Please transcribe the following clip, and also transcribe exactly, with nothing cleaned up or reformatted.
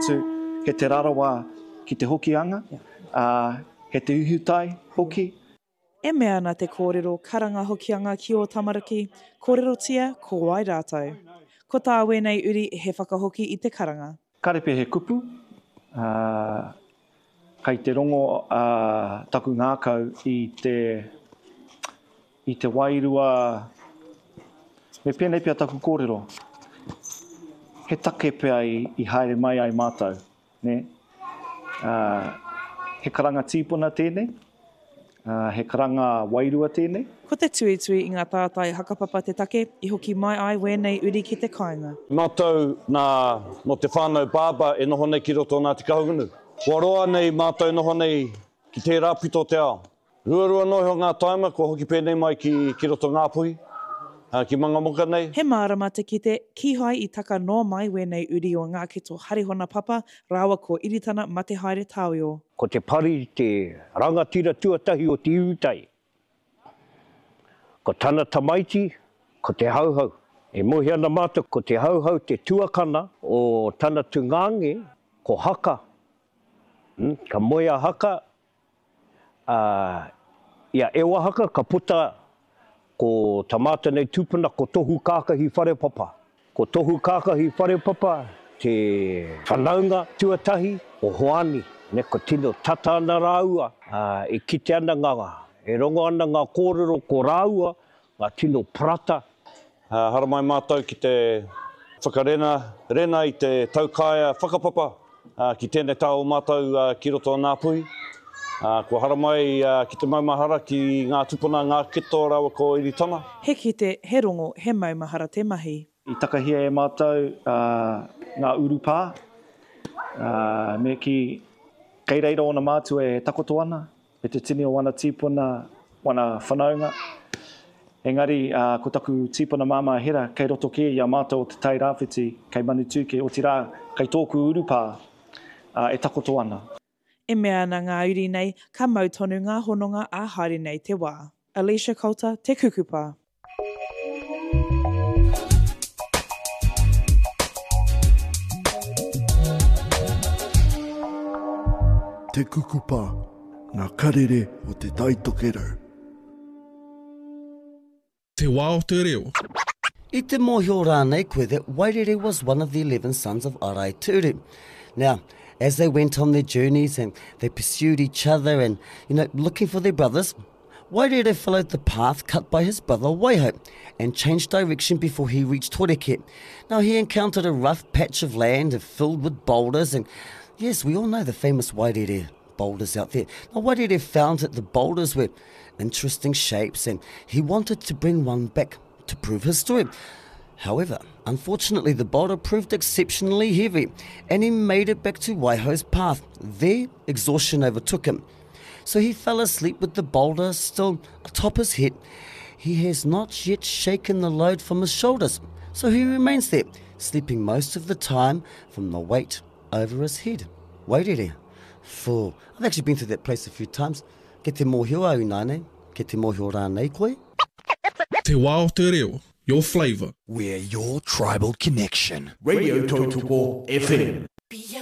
He te rarawa ki te hokianga, yeah. uh, he te uhutai hoki. E mea ana te kōrero karanga hokianga ki o Tamariki, kōrero tia ko wai rātou. Ko tā wēnei uri he whakahoki i te karanga. Karepe he kupu, uh, kai te rongo uh, taku ngākau i te, i te wairua, me pēnei pia taku kōrero. He take pia i, i haere mai ai mātou. Ne? Uh, he karanga tīpuna tēnei, uh, he karanga wairua tēnei. Ko te tui tui i ngā tātai hakapapa te take, i hoki mai ai wēnei uri ki te kāinga. Mātou nā, no te whānau bāba e noho nei ki roto nā te kahungunu. Kua roa nei mātou noho nei ki te rāpito te ao. Ruarua noho ngā taima, ko hoki pēnei mai ki, ki roto ngā puhi. Uh, ki mangamoka nei. He mārama te kite, ki hai i taka no mai wēnei uri o ngā keto harihona papa, rāua ko iritana ma te haere tāwio. Ko te pari te rangatira tuatahi o te iutai. Ko tana tamaiti, ko te hauhau. E mohi ana mātou ko te hauhau te tuakana o tana tungange, ko haka. Hmm? Ka moia haka, uh, ia ewa haka, ka puta ko tamata nei tupuna ko tohu kākahi wharepapa. Ko tohu kākahi wharepapa, te whanaunga tuatahi o hoani. Ne ko tino tata ana rāua, uh, e kite ana ngā, e rongo ana ngā kōrero ko rāua, ngā tino prata. Uh, hara mai mātou ki te whakarena, rena i te taukāia whakapapa, uh, ki tēnei tāo mātou uh, ki roto ngā puhi. Uh, ko hara mai uh, ki te maumahara ki ngā tupuna, ngā kito rawa ko iritana. He kite, he rongo, he maumahara te mahi. I takahia e mātou uh, ngā urupā, uh, me ki kei reira o na mātua e takoto ana, e te tini o wana tīpuna, wana whanaunga. Engari, uh, ko taku tīpuna māma hera, kei roto ke i a mātou o te tai rāwhiti, kei manutuke, o te rā, kei tōku urupā, uh, e takoto ana. E mea ana ngā uri nei, ka mautonu ngā hononga a haere nei te wā. Alicia Coulter, te kukupa. Te kukupa, ngā karere o te taitokerau. Te wā o te reo. I te mōhio rānei koe that Wairere was one of the eleven sons of Arai Ture. Now, as they went on their journeys and they pursued each other and, you know, looking for their brothers, Wairere followed the path cut by his brother Waiho and changed direction before he reached Toreke. Now, he encountered a rough patch of land filled with boulders, and yes, we all know the famous Wairere boulders out there. Now, Wairere found that the boulders were interesting shapes and he wanted to bring one back to prove his story. However, unfortunately, the boulder proved exceptionally heavy and he made it back to Waiho's path. There, exhaustion overtook him. So he fell asleep with the boulder still atop his head. He has not yet shaken the load from his shoulders, so he remains there, sleeping most of the time from the weight over his head. Wairere. Full. I've actually been to that place a few times. Ke te mōhio au nāne, ke te mōhio rānei koe. Te wā o te reo. Your flavour. We're your tribal connection. Radio Totopo F M.